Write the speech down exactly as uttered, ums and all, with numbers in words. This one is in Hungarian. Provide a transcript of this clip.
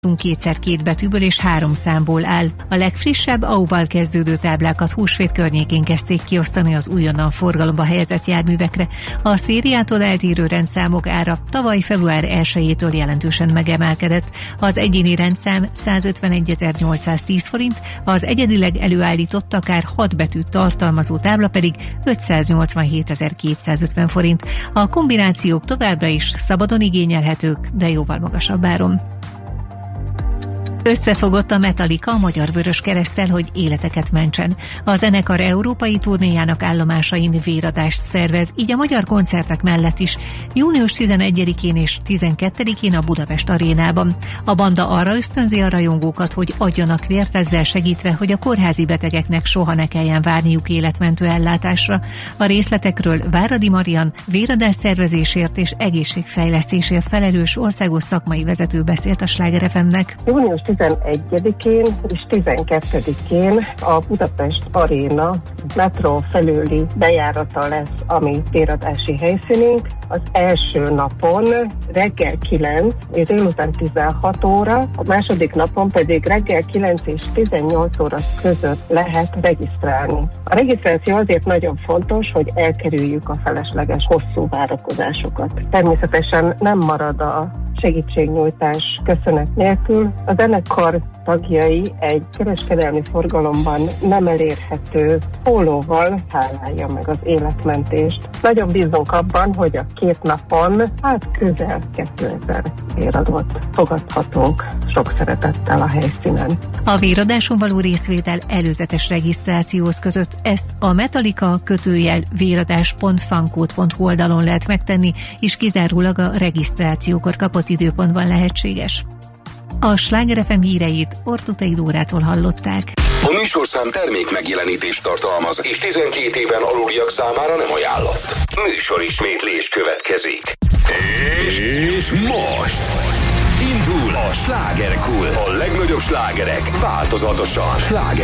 kétszer két betűből és három számból áll. A legfrissebb á u-val kezdődő táblákat húsvét környékén kezdték kiosztani az újonnan forgalomba helyezett járművekre. A szériától eltérő rendszámok ára tavaly február elsejétől jelentősen megemelkedett. Az egyéni rendszám százötvenegyezer-nyolcszáztíz forint, az egyedileg előállított akár hat betűt tartalmazó tábla pedig ötszáznyolcvanhétezer-kétszázötven forint. A kombinációk továbbra is szabadon igényelhetők, de jóval magasabb áron. Összefogott a Metallica a Magyar Vöröskereszttel, hogy életeket mentsen. A zenekar európai turnéjának állomásain véradást szervez, így a magyar koncertek mellett is június tizenegyedikén és tizenkettedikén a Budapest Arénában. A banda arra ösztönzi a rajongókat, hogy adjanak vért, ezzel segítve, hogy a kórházi betegeknek soha ne kelljen várniuk életmentő ellátásra. A részletekről Váradi Marian véradás szervezésért és egészségfejlesztésért felelős országos szakmai vezető beszélt a Sláger ef em-nek. június tizenegyedikén és tizenkettedikén a Budapest Aréna metró felüli bejárata lesz a mi véradási helyszínünk. Az első napon reggel kilenc és délután tizenhat óra, a második napon pedig reggel kilenc és tizennyolc óra között lehet regisztrálni. A regisztráció azért nagyon fontos, hogy elkerüljük a felesleges hosszú várakozásokat. Természetesen nem marad a segítségnyújtás köszönet nélkül. A zenekar tagjai egy kereskedelmi forgalomban nem elérhető pólóval hálálja meg az életmentést. Nagyon bízunk abban, hogy a két napon hát közel kétezer véradót fogadhatunk sok szeretettel a helyszínen. A véradáson való részvétel előzetes regisztrációhoz között, ezt a Metallica kötőjel véradás pont fankód pont hu oldalon lehet megtenni, és kizárólag a regisztrációkor kapott időpontban lehetséges. A Sláger ef em híreit Ortutai Dórától hallották. A műsorszám termék megjelenítést tartalmaz, és tizenkét éven aluliak számára nem ajánlott. Műsorismétlés következik. És most indul a Slágerkult. A legnagyobb slágerek változatosan. Sláger